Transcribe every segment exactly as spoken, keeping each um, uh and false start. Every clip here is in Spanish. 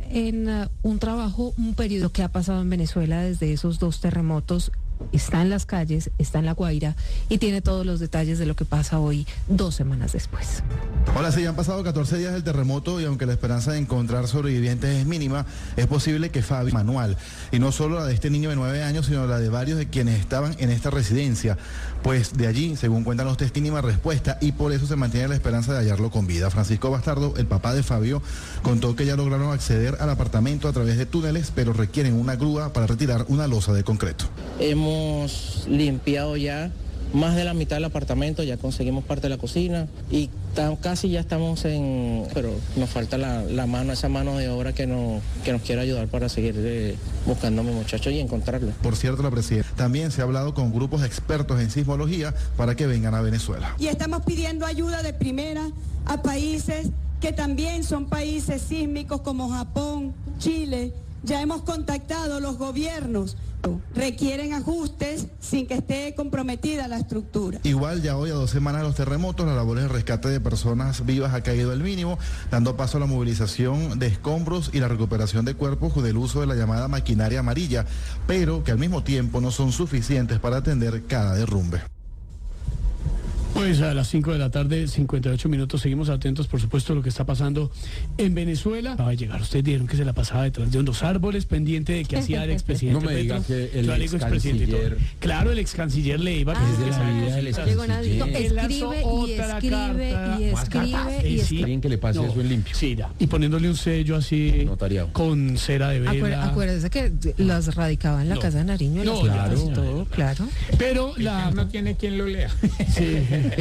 en uh, un trabajo, un periodo que ha pasado en Venezuela desde esos dos terremotos. Está en las calles, está en La Guaira y tiene todos los detalles de lo que pasa hoy, dos semanas después. Hola, sí, han pasado catorce días del terremoto y aunque la esperanza de encontrar sobrevivientes es mínima, es posible que Fabi Manual, y no solo la de este niño de nueve años, sino la de varios de quienes estaban en esta residencia, pues de allí, según cuentan los testigos, mínima respuesta y por eso se mantiene la esperanza de hallarlo con vida. Francisco Bastardo, el papá de Fabio, contó que ya lograron acceder al apartamento a través de túneles, pero requieren una grúa para retirar una losa de concreto. Hemos limpiado ya más de la mitad del apartamento, ya conseguimos parte de la cocina y casi ya estamos en... pero nos falta la, la mano, esa mano de obra que, no, que nos quiere ayudar para seguir eh, buscando a mi muchacho y encontrarlo. Por cierto, la presidenta, también se ha hablado con grupos expertos en sismología para que vengan a Venezuela. Y estamos pidiendo ayuda de primera a países que también son países sísmicos como Japón, Chile. Ya hemos contactado los gobiernos. Requieren ajustes sin que esté comprometida la estructura. Igual ya hoy, a dos semanas de los terremotos, las labores de rescate de personas vivas ha caído al mínimo, dando paso a la movilización de escombros y la recuperación de cuerpos del uso de la llamada maquinaria amarilla, pero que al mismo tiempo no son suficientes para atender cada derrumbe. Pues a las cinco de la tarde, cincuenta y ocho minutos, seguimos atentos, por supuesto, a lo que está pasando en Venezuela. Acaba de llegar, ustedes dijeron que se la pasaba detrás de unos árboles, pendiente de que hacía el expresidente No me diga Petro. que el ex canciller... Claro, el ex canciller Leiva, que Ah, es de la vida del ex canciller. Escribe y escribe y escribe y escribe. Alguien que le pase No, eso en limpio. Sí, ya. Y poniéndole un sello así, notariado, con cera de vela. Acuérdese que las radicaba en la No. casa de Nariño, No, las claro, y todo, claro. Pero la... no tiene quien lo lea. Sí.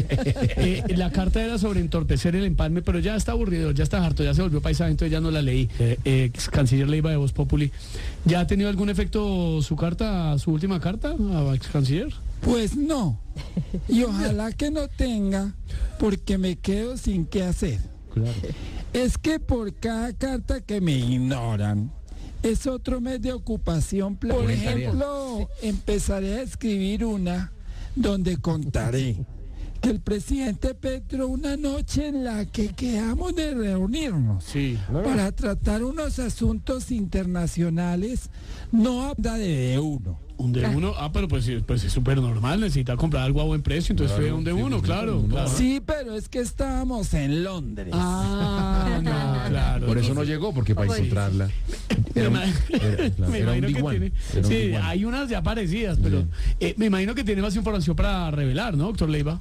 Eh, la carta era sobre entorpecer el empalme, pero ya está aburrido, ya está harto, ya se volvió paisaje, entonces ya no la leí. Eh, ex canciller Leiva de Voz Populi. ¿Ya ha tenido algún efecto su carta, su última carta, a ex canciller? Pues no. Y ojalá que no tenga, porque me quedo sin qué hacer. Claro. Es que por cada carta que me ignoran, es otro mes de ocupación. Por ejemplo, empezaré a escribir una donde contaré que el presidente Petro, una noche en la que quedamos de reunirnos Sí. para tratar unos asuntos internacionales, no habla de uno. Un de uno, ah, pero pues, pues es súper normal, necesita comprar algo a buen precio, entonces Claro, fue un de sí, uno, pues, claro, uno. claro. Sí, pero es que estábamos en Londres. Ah, no, claro. Por eso no llegó, porque para Pues, encontrarla Me era un, ima- era, claro, me era un imagino que D uno. tiene, Era un sí, D uno. hay unas ya parecidas, pero Sí. eh, me imagino que tiene más información para revelar, ¿no, doctor Leiva?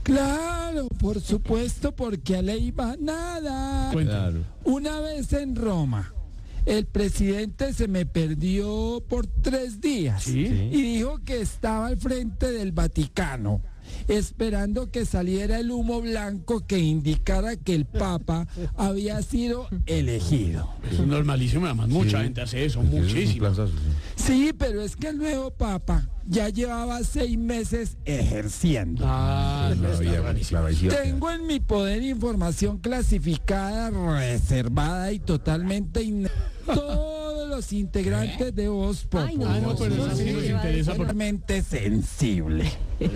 Claro, por supuesto, porque a Leiva nada. Cuenta. Claro. Una vez en Roma, el presidente se me perdió por tres días Sí. y dijo que estaba al frente del Vaticano, esperando que saliera el humo blanco que indicara que el Papa había sido elegido. Eso es normalísimo, además mucha Sí. gente hace eso, Porque eso es un muchísimo. planzazo, sí. Sí, pero es que el nuevo Papa ya llevaba seis meses ejerciendo. Ah, no, Claro, está ya, rarísimo. claro, ahí sí va a Tengo en mi poder información clasificada, reservada y totalmente in... Todos los integrantes de Voz Populi. Ay, no, Ah, no, pero eso sí nos interesa porque... Totalmente sensible.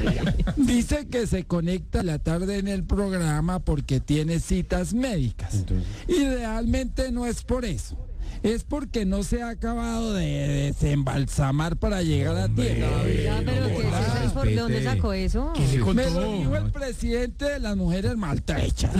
Dice que se conecta a la tarde en el programa porque tiene citas médicas. Entonces. Y realmente no es por eso. Es porque no se ha acabado de desembalsamar para llegar a tiempo. Ya, pero ¿qué es eso? ¿Por dónde sacó eso? ¿Qué le Me lo dijo contó? el presidente de las mujeres maltrechas.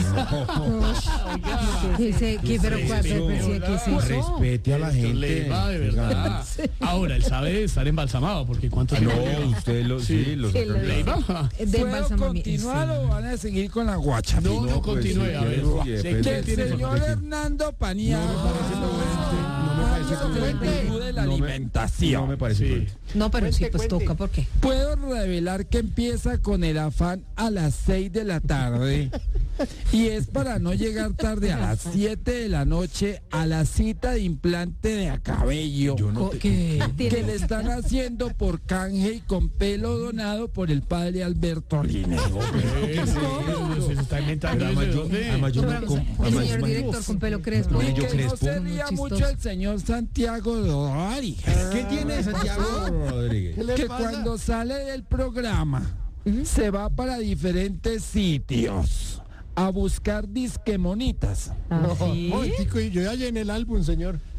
¿Qué se- qué- pero cuál- pero- pero sí, ¿qué es eso? Respete a la Doctor gente. Leiva, de verdad. Ahora, él sabe estar embalsamado, porque ¿cuántos Ah, no, tiene? usted lo, sí, Sí. lo Sí, lo- Leiva. De ¿Puedo embalsamamiento, continuar sí. o van a seguir con la guacha? No, no, No, pues, continúe, sí, a ver. sí, Sé depende. que Que el tiene señor información. Hernando Paniagua No me parece prudente. No me parece prudente. de la No me- alimentación. No me parece Sí. prudente. No, pero sí, pues toca, ¿por qué? Puedo revelar que empieza con el afán a las seis de la tarde y es para no llegar tarde a las siete de la noche a la cita de implante de cabello Yo no Co- te- ¿Qué? que le están haciendo por canje y con pelo donado por el padre Alberto Línez. Eh, sí, no, se está inventando Además, desde yo- dónde. además, yo No, me pero, com- el además, señor yo me- director con pelo crespo. No, Y yo que no crespo. se Muy ría chistoso. mucho el señor Santiago Dori, ¿Qué tiene Santiago Rodríguez? que cuando sale del programa se va para diferentes sitios a buscar disquemonitas. ¿Ah, sí? Momentico, y yo ya llené el álbum, señor.